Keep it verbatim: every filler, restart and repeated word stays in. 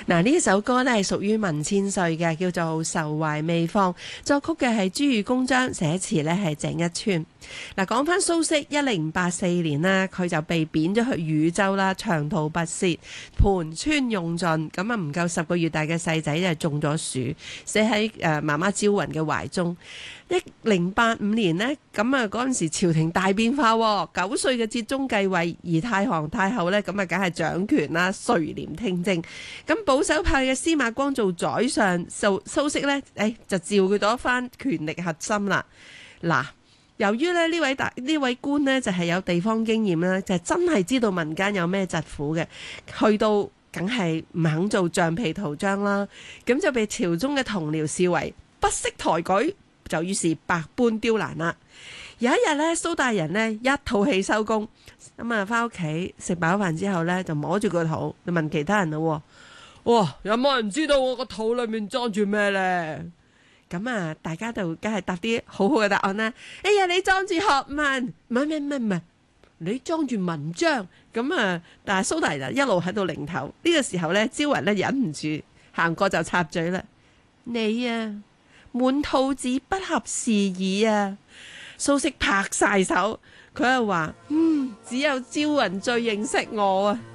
嗱，呢首歌咧係屬於文千歲嘅，叫做《愁懷未放》，作曲嘅係朱裕公章，寫詞咧係鄭一川。嗱，講翻蘇軾，一零八四年啦，佢就被貶咗去禹州啦，長途跋涉，盤川用盡，咁啊唔夠十個月大嘅細仔就中咗暑，死喺誒媽媽招雲嘅懷中。一零八五年呢，咁啊嗰陣時朝廷大變化，九歲嘅哲宗繼位，而太皇太后呢，咁啊梗係掌權啦，垂簾聽政。咁保守派嘅司馬光做宰相，蘇蘇軾呢，誒就召佢到一番權力核心啦。嗱，由於咧呢位大呢位官呢，就係有地方經驗啦，就係真係知道民間有咩疾苦嘅，去到梗係唔肯做橡皮圖章啦，咁就被朝中嘅同僚視為不識抬舉。就於是百般刁難啦。有一日咧，蘇大人呢一肚氣收工，咁啊翻屋企食飽飯之後咧，就摸住個肚，就問其他人咯：哇，有冇人知道我個肚裏面裝住咩咧？咁啊，大家就梗係答啲好好嘅答案啦。哎呀，你裝住學問，唔係唔係唔係唔係，你裝住文章。咁啊，但係蘇大人一路喺度擰頭。呢、這個時候咧，招雲咧忍唔住行過就插嘴啦：你啊！滿肚子不合時宜啊！蘇軾拍晒手，佢又話：嗯，只有招雲最認識我啊！